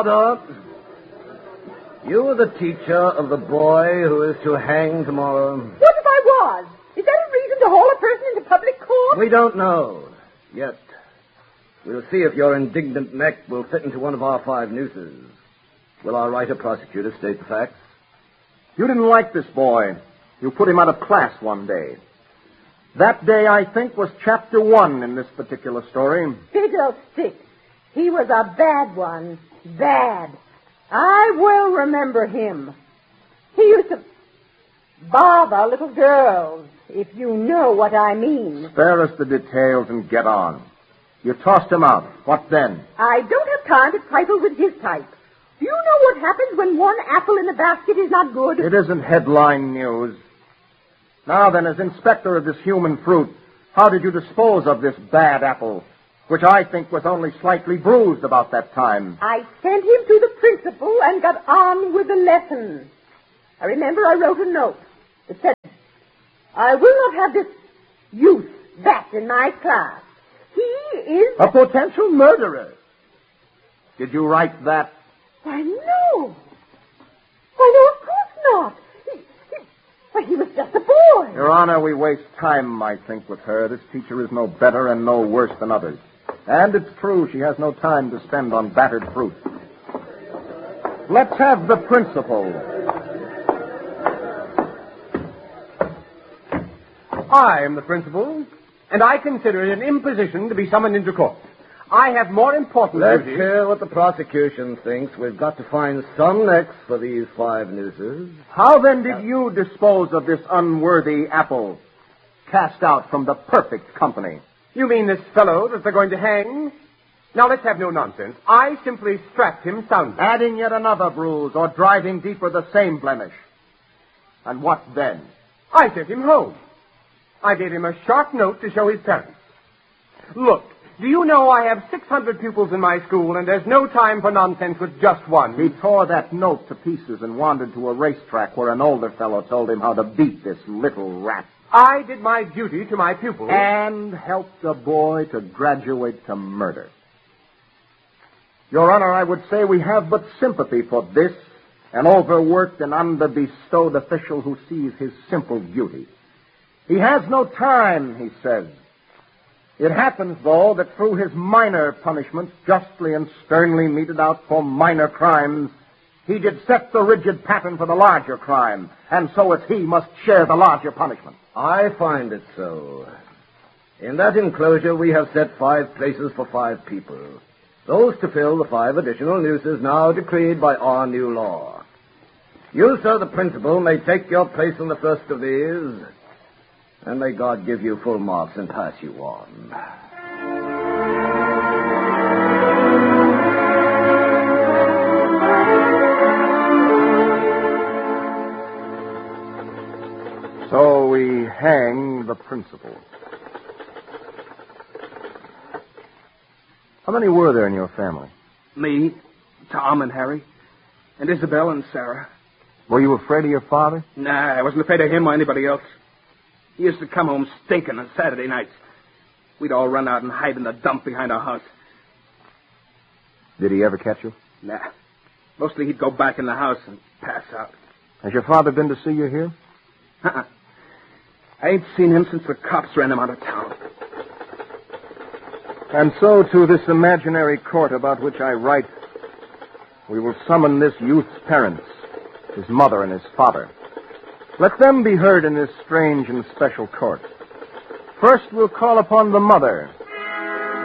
Order. You are the teacher of the boy who is to hang tomorrow. What if I was? Is that a reason to haul a person into public court? We don't know yet. We'll see if your indignant neck will fit into one of our 5 nooses. Will our writer prosecutor state the facts? You didn't like this boy. You put him out of class one day. That day, I think, was chapter 1 in this particular story. Fiddlestick. He was a bad one. Bad. I will remember him. He used to bother little girls, if you know what I mean. Spare us the details and get on. You tossed him out. What then? I don't have time to trifle with his type. Do you know what happens when one apple in the basket is not good? It isn't headline news. Now then, as inspector of this human fruit, how did you dispose of this bad apple, which I think was only slightly bruised about that time? I sent him to the principal and got on with the lesson. I remember I wrote a note that said, I will not have this youth back in my class. He is a potential murderer. Did you write that? Why, no. Why, no, of course not. He was just a boy. Your Honor, we waste time, I think, with her. This teacher is no better and no worse than others. And it's true, she has no time to spend on battered fruit. Let's have the principal. I am the principal, and I consider it an imposition to be summoned into court. I have more important Let's duties. hear what the prosecution thinks. We've got to find some necks for these 5 nooses. How then did you dispose of this unworthy apple, cast out from the perfect company? You mean this fellow that they're going to hang? Now, let's have no nonsense. I simply strapped him soundly. Adding yet another bruise or driving deeper the same blemish. And what then? I sent him home. I gave him a sharp note to show his parents. Look, do you know I have 600 pupils in my school, and there's no time for nonsense with just one? He tore that note to pieces and wandered to a racetrack where an older fellow told him how to beat this little rat. I did my duty to my pupils. And helped the boy to graduate to murder. Your Honor, I would say we have but sympathy for this, an overworked and underbestowed official who sees his simple duty. He has no time, he says. It happens, though, that through his minor punishments, justly and sternly meted out for minor crimes, he did set the rigid pattern for the larger crime, and so it's he must share the larger punishment. I find it so. In that enclosure, we have set 5 places for 5 people. Those to fill the 5 additional nooses now decreed by our new law. You, sir, the principal, may take your place in the first of these, and may God give you full marks and pass you on. So we hang the principal. How many were there in your family? Me, Tom and Harry, and Isabel and Sarah. Were you afraid of your father? Nah, I wasn't afraid of him or anybody else. He used to come home stinking on Saturday nights. We'd all run out and hide in the dump behind our house. Did he ever catch you? Nah. Mostly he'd go back in the house and pass out. Has your father been to see you here? Uh-uh. I ain't seen him since the cops ran him out of town. And so to this imaginary court about which I write, we will summon this youth's parents, his mother and his father. Let them be heard in this strange and special court. First, we'll call upon the mother,